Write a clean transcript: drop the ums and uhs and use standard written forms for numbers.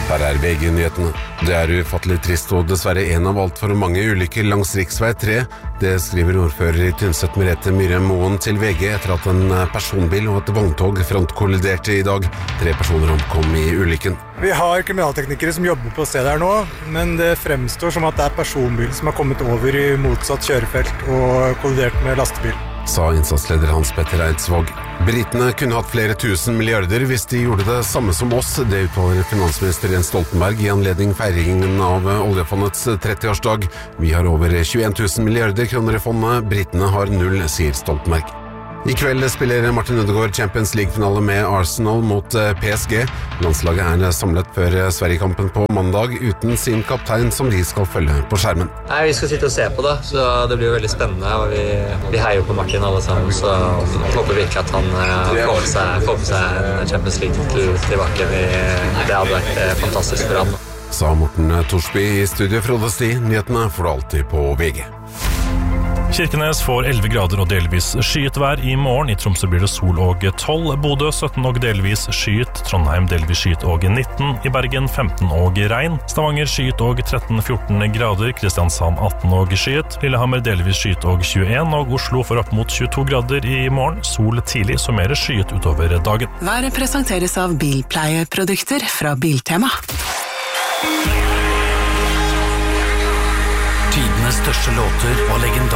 Her VG-nyhetene. Det ufattelig trist og dessverre en av alt for mange ulykker langs riksvei 3. Det skriver ordfører i Tynset Merete Myhre Moen til VG etter at en personbil og et vogntog frontkolliderte i dag. 3 personer omkom i ulykken. Vi har kriminalteknikere som jobber på stedet her nå, men det fremstår som at det personbil som har kommet over i motsatt kjørefelt og kollidert med lastebil. Sa innsatsleder Hans Petter Eidsvåg. Britene kunne hatt flere tusen milliarder hvis de gjorde det samme som oss. Det uttaler finansminister Jens Stoltenberg i anledning feiringen av oljefondets 30-årsdag. Vi har over 21 000 milliarder kroner i fondet. Britene har 0, sier Stoltenberg. I kveld spiller Martin Ødegaard Champions League-finale med Arsenal mot PSG. Landslaget samlet før Sverige-kampen på mandag uten sin kaptein som de skal følge på skjermen. Nei, vi skal sitte og se på det, så det blir jo veldig spennende. Og vi heier jo på Martin alle sammen, så jeg håper virkelig at han får på seg en Champions League-titel tilbake. Det hadde vært fantastisk for han. Sa Morten Torsby i studio. Frode Sti, nyhetene får du alltid på VG. Kirkenes får 11 grader og delvis skyet vær i morgen. I Tromsø blir det sol og 12, Bodø 17 og delvis skyet, Trondheim delvis skyet og 19, i Bergen 15 og regn, Stavanger skyet og 13-14 grader, Kristiansand 18 og skyet, Lillehammer delvis skyet og 21, og Oslo får opp mot 22 grader i morgen, sol tidlig, så mer skyet utover dagen. Været presenteres av bilpleieprodukter fra Biltema. Tidenes største låter og legendariske